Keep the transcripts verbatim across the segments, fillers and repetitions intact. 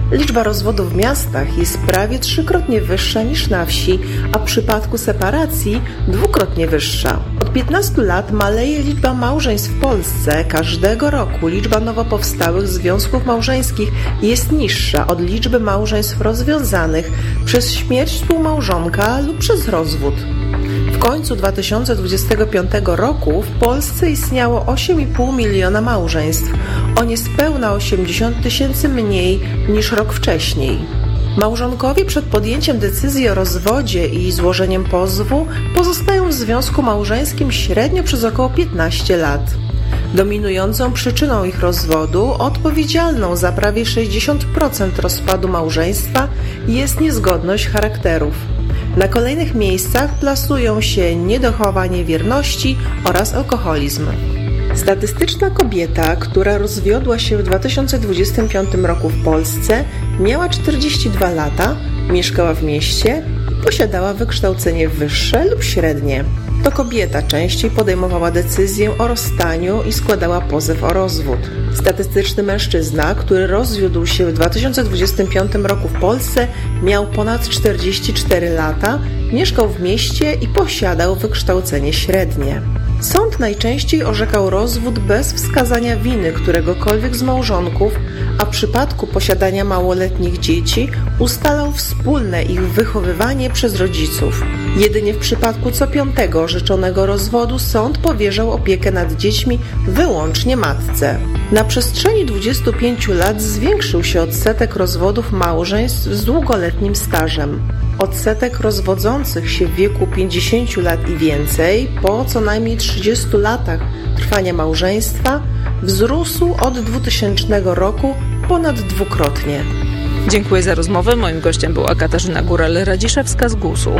Liczba rozwodów w miastach jest prawie trzykrotnie wyższa niż na wsi, a w przypadku separacji dwukrotnie wyższa. Od piętnastu lat maleje liczba małżeństw w Polsce. Każdego roku liczba nowo powstałych związków małżeńskich jest niższa od liczby małżeństw rozwiązanych przez śmierć współmałżonka lub przez rozwód. W końcu dwa tysiące dwudziestego piątego roku w Polsce istniało osiem i pół miliona małżeństw, o niespełna osiemdziesiąt tysięcy mniej niż rok wcześniej. Małżonkowie przed podjęciem decyzji o rozwodzie i złożeniem pozwu pozostają w związku małżeńskim średnio przez około piętnaście lat. Dominującą przyczyną ich rozwodu, odpowiedzialną za prawie sześćdziesiąt procent rozpadu małżeństwa, jest niezgodność charakterów. Na kolejnych miejscach plasują się niedochowanie wierności oraz alkoholizm. Statystyczna kobieta, która rozwiodła się w dwa tysiące dwudziestym piątym roku w Polsce, miała czterdzieści dwa lata, mieszkała w mieście i posiadała wykształcenie wyższe lub średnie. To kobieta częściej podejmowała decyzję o rozstaniu i składała pozew o rozwód. Statystyczny mężczyzna, który rozwiódł się w dwa tysiące dwudziestym piątym roku w Polsce, miał ponad czterdzieści cztery lata, mieszkał w mieście i posiadał wykształcenie średnie. Sąd najczęściej orzekał rozwód bez wskazania winy któregokolwiek z małżonków, a w przypadku posiadania małoletnich dzieci ustalał wspólne ich wychowywanie przez rodziców. Jedynie w przypadku co piątego orzeczonego rozwodu sąd powierzał opiekę nad dziećmi wyłącznie matce. Na przestrzeni dwudziestu pięciu lat zwiększył się odsetek rozwodów małżeństw z długoletnim stażem. Odsetek rozwodzących się w wieku pięćdziesięciu lat i więcej po co najmniej trzydziestu latach trwania małżeństwa wzrósł od dwutysięcznego roku ponad dwukrotnie. Dziękuję za rozmowę. Moim gościem była Katarzyna Górel-Radziszewska z gusu.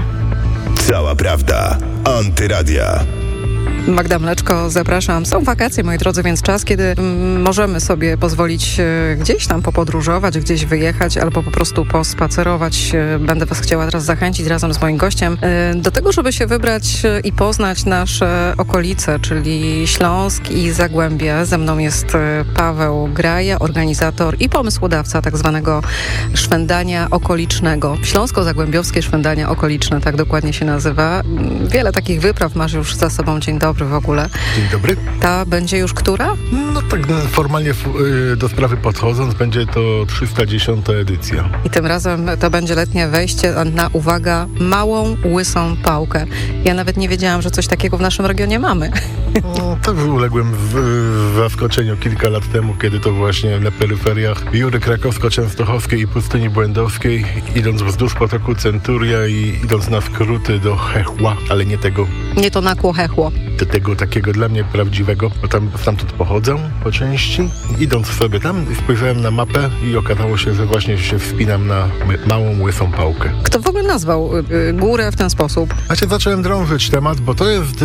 Cała prawda. Antyradia. Magda Mleczko, zapraszam. Są wakacje, moi drodzy, więc czas, kiedy mm, możemy sobie pozwolić e, gdzieś tam popodróżować, gdzieś wyjechać albo po prostu pospacerować. E, będę was chciała teraz zachęcić razem z moim gościem e, do tego, żeby się wybrać e, i poznać nasze okolice, czyli Śląsk i Zagłębie. Ze mną jest e, Paweł Graja, organizator i pomysłodawca tak zwanego szwendania okolicznego. Śląsko-Zagłębiowskie szwendania okoliczne, tak dokładnie się nazywa. Wiele takich wypraw masz już za sobą. Dzień dobry w ogóle. Dzień dobry. Ta będzie już która? No tak formalnie do sprawy podchodząc, będzie to trzysta dziesiąta edycja. I tym razem to będzie letnie wejście na, uwaga, małą, łysą pałkę. Ja nawet nie wiedziałam, że coś takiego w naszym regionie mamy. No, tak uległem w, w zaskoczeniu kilka lat temu, kiedy to właśnie na peryferiach Jury Krakowsko-Częstochowskiej i Pustyni Błędowskiej, idąc wzdłuż potoku Centuria i idąc na skróty do Hechła, ale nie tego. Nie to nakło Hechło. Do tego takiego dla mnie prawdziwego, bo tam stamtąd pochodzę po części. Idąc sobie tam, spojrzałem na mapę i okazało się, że właśnie się wspinam na małą, łysą pałkę. Kto w ogóle nazwał y, y, górę w ten sposób? Znaczy zacząłem drążyć temat, bo to jest y,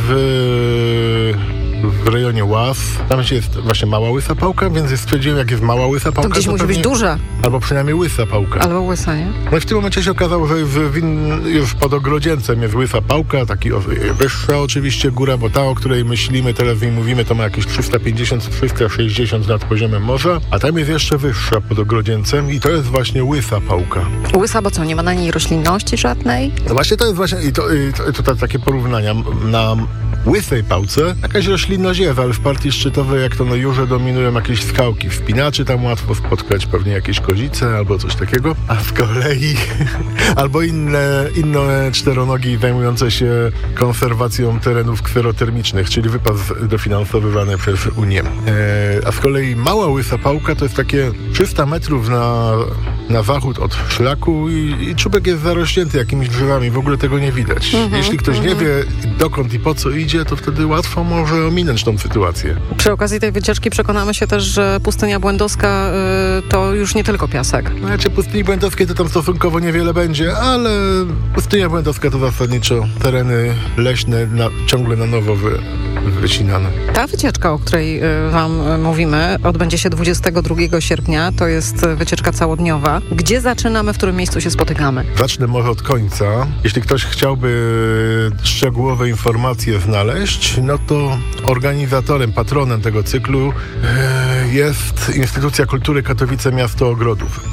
w... w rejonie Ław. Tam jest właśnie mała łysa pałka, więc stwierdziłem, jak jest mała łysa pałka, to gdzieś to musi pewnie, być duża. Albo przynajmniej łysa pałka. Albo łysa, nie? No i w tym momencie się okazało, że w, w, już pod Ogrodzieńcem jest łysa pałka, taki o, wyższa oczywiście góra, bo ta, o której myślimy, teraz i mówimy, to ma jakieś trzysta pięćdziesiąt do trzysta sześćdziesiąt nad poziomem morza, a tam jest jeszcze wyższa pod Ogrodzieńcem i to jest właśnie łysa pałka. Łysa, bo co, nie ma na niej roślinności żadnej? No właśnie to jest właśnie, i to, i to, to, to takie porównania na łysej pałce jakaś roślinność jest, ale w partii szczytowej, jak to na Jurze, dominują jakieś skałki, wspinaczy, tam łatwo spotkać pewnie jakieś kozice albo coś takiego, a z kolei albo inne, inne czteronogi zajmujące się konserwacją terenów kserotermicznych, czyli wypad dofinansowywany przez Unię. E, a z kolei mała łysa pałka to jest takie trzysta metrów na, na zachód od szlaku i, i czubek jest zarośnięty jakimiś drzewami, w ogóle tego nie widać. Mm-hmm, Jeśli ktoś mm-hmm. nie wie, dokąd i po co idzie, to wtedy łatwo może ominąć tą sytuację. Przy okazji tej wycieczki przekonamy się też, że Pustynia Błędowska y, to już nie tylko piasek. Znaczy Pustyni Błędowskiej to tam stosunkowo niewiele będzie, ale Pustynia Błędowska to zasadniczo tereny leśne na, ciągle na nowo wy, wycinane. Ta wycieczka, o której y, wam mówimy, odbędzie się dwudziestego drugiego sierpnia. To jest wycieczka całodniowa. Gdzie zaczynamy, w którym miejscu się spotykamy? Zacznę może od końca. Jeśli ktoś chciałby szczegółowe informacje znaleźć, no to organizatorem, patronem tego cyklu jest Instytucja Kultury Katowice Miasto Ogrodów.